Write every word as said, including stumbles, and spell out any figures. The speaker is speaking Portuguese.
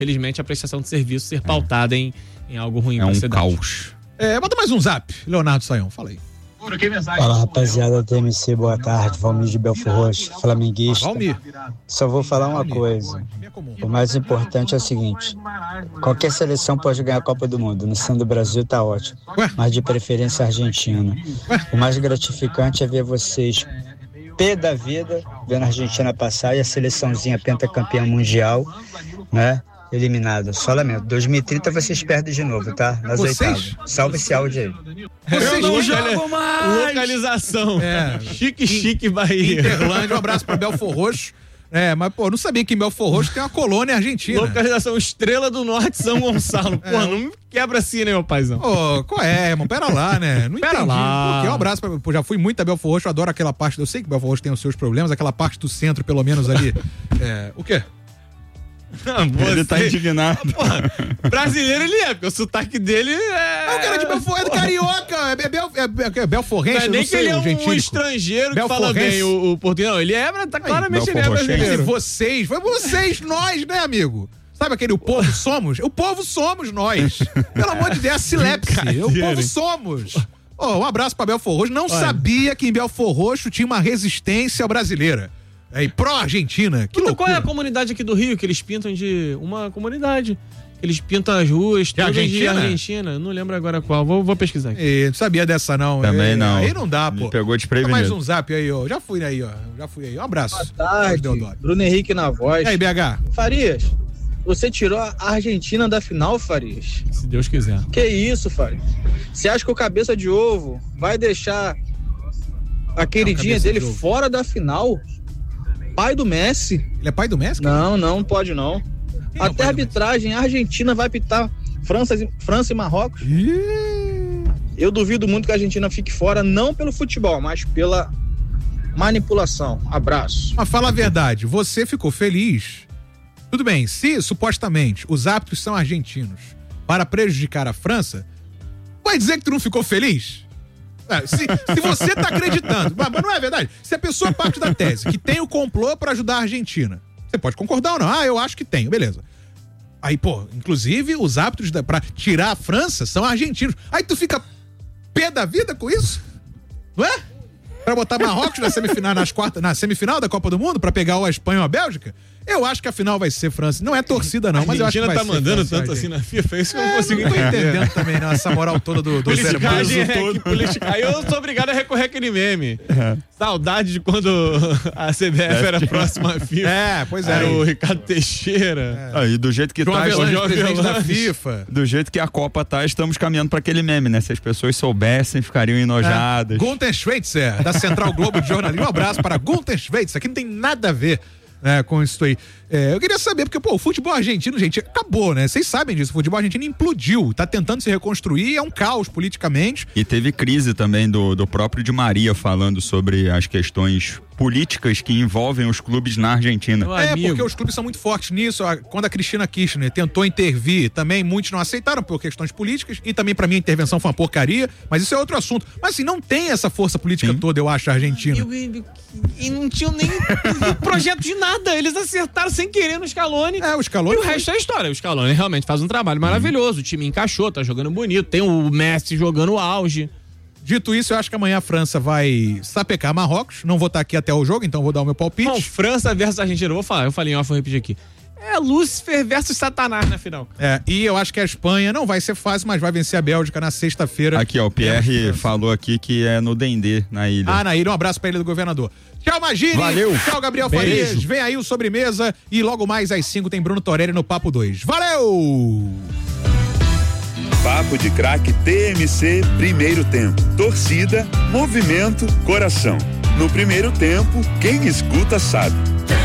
felizmente, a prestação de serviço ser pautada em, em algo ruim é pra um cidade. caos. É, bota mais um zap, Leonardo Saião, fala aí. Fala, rapaziada T M C, boa tarde, Valmir de Belfort Roxo, flamenguista. Valmir. Só vou falar uma coisa, o mais importante é o seguinte, qualquer seleção pode ganhar a Copa do Mundo, no São do Brasil tá ótimo, mas de preferência a Argentina. O mais gratificante é ver vocês pé da vida, vendo a Argentina passar e a seleçãozinha pentacampeã mundial, né? Eliminada. Só lamento. dois mil e trinta vocês perdem de novo, tá? Nas Vocês? oitavas. Salve esse áudio aí. Vocês não não jogam jogam mais! Localização. É. Chique, chique, Bahia. Interlândia, um abraço pra Belfort Roxo. É, mas, pô, não sabia que em Belfort Roxo tem uma colônia argentina. Localização Estrela do Norte, São Gonçalo. Pô, É. não me quebra assim, né, meu paizão? Ô, qual é, irmão? Pera lá, né? Não Pera entendi. lá. Porque um abraço pra... Pô, já fui muito a Belfort Roxo, adoro aquela parte... Eu sei que Belfort Roxo tem os seus problemas, aquela parte do centro, pelo menos ali. É, o quê? Ele tá indignado. Porra, brasileiro ele é, porque o sotaque dele é... É o cara de Belfort, é do carioca. É, é, Bel, é, é Belforrense, Não é eu nem não que sei ele é o um gentílico. estrangeiro que fala Belforrense. bem o, o português. Não, ele é, tá claramente ele é Belforrochense. brasileiro. E vocês, foi vocês, nós, né, amigo? Sabe aquele o povo somos? O povo somos nós. Pelo amor de Deus, a silepse. O povo somos. Oh, um abraço pra Belfort Roxo. Não Olha. sabia que em Belfort Roxo tinha uma resistência brasileira. É, e pró-Argentina. Que Então, loucura. qual é a comunidade aqui do Rio que eles pintam de... Uma comunidade. Eles pintam as ruas todas de Argentina? Argentina. Não lembro agora qual. Vou, vou pesquisar aqui. E, não sabia dessa, não. Também É, não. Aí não dá, pô. Me pegou Dá desprevenido. mais um zap aí, ó. Já fui aí, ó. Já fui aí. Um abraço. Boa tarde, Deodoro. Bruno Henrique na voz. E aí, B H? Farias, você tirou a Argentina da final, Farias? Se Deus quiser. Que isso, Farias? Você acha que o cabeça de ovo vai deixar a queridinha cabeça de dele ovo. fora da final? Pai do Messi? Ele é pai do Messi? Não, não pode não. Quem é o Até pai a do Messi? arbitragem, a Argentina vai pitar França, França e Marrocos. Ih. Eu duvido muito que a Argentina fique fora, não pelo futebol, mas pela manipulação. Abraço. Mas fala a verdade, você ficou feliz? Tudo bem, se supostamente os árbitros são argentinos para prejudicar a França, vai dizer que tu não ficou feliz? É, se, se você tá acreditando, mas, mas não é verdade. Se a pessoa parte da tese que tem o complô para ajudar a Argentina, você pode concordar ou não. Ah, eu acho que tem, beleza. Aí, pô, inclusive os árbitros da, pra tirar a França são argentinos. Aí tu fica pé da vida com isso? Não é? Pra botar Marrocos na semifinal, nas quartas, na semifinal da Copa do Mundo, pra pegar ou a Espanha ou a Bélgica? Eu acho que a final vai ser França. Não é torcida, não, mas eu acho que vai tá ser mandando França, tanto Argentina. assim na FIFA, isso que eu não É, consigo não tô entender. entendendo também, não, essa moral toda do, dos irmãos. Politicagem é todo. que politica- Aí eu sou obrigado a recorrer àquele meme. Saudade de quando a C B F era próxima à FIFA. É, pois é. Era o Ricardo Teixeira. Ah, e do jeito que João tá, Avelange, João presidente da Avelange. FIFA. do jeito que a Copa tá, estamos caminhando pra aquele meme, né? Se as pessoas soubessem, ficariam enojadas. Gunther Schweitzer, da Central Globo de Jornalismo. Um abraço para Gunther Schweitzer, que não tem nada a ver, né, com isso aí. É, eu queria saber, porque, pô, o futebol argentino, gente, acabou, né? Vocês sabem disso, o futebol argentino implodiu, tá tentando se reconstruir, é um caos politicamente. E teve crise também do, do próprio Di Maria falando sobre as questões políticas que envolvem os clubes na Argentina. Meu É, amigo. porque os clubes são muito fortes nisso. A- Quando a Cristina Kirchner tentou intervir, também muitos não aceitaram por questões políticas, e também pra mim a intervenção foi uma porcaria, mas isso é outro assunto. Mas assim, não tem essa força política Sim. toda, eu acho, a Argentina. Eu- eu- E não tinham nem projeto de nada. Eles acertaram sem querer no Scaloni. É, o Scaloni E o foi- resto é história. O Scaloni realmente faz um trabalho maravilhoso. O time encaixou, tá jogando bonito. Tem o Messi jogando auge. Dito isso, eu acho que amanhã a França vai sapecar Marrocos. Não vou estar aqui até o jogo, então vou dar o meu palpite. Bom, França versus Argentina. Eu vou falar, eu falei em off, vou repetir aqui. É Lúcifer versus Satanás na final. É, e eu acho que a Espanha não vai ser fácil, mas vai vencer a Bélgica na sexta-feira. Aqui, ó, o Pierre falou aqui que é no Dendê, na ilha. Ah, na ilha, um abraço pra ilha do governador. Tchau, Magini. Valeu. Tchau, Gabriel Beijo. Farias. Vem aí o Sobremesa e logo mais às cinco tem Bruno Torelli no Papo dois. Valeu! Papo de Craque T M C, primeiro tempo. Torcida, movimento, coração. No primeiro tempo, quem escuta sabe.